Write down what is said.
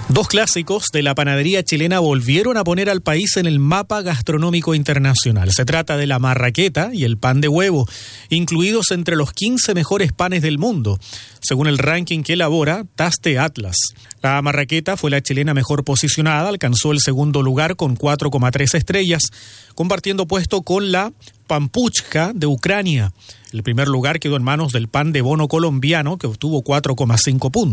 Dos clásicos de la panadería chilena volvieron a poner al país en el mapa gastronómico internacional. Se trata de la marraqueta y el pan de huevo, incluidos entre los 15 mejores panes del mundo, según el ranking que elabora Taste Atlas. La marraqueta fue la chilena mejor posicionada, alcanzó el segundo lugar con 4,3 estrellas, compartiendo puesto con la pampuchka de Ucrania. El primer lugar quedó en manos del pan de bono colombiano, que obtuvo 4,5 puntos.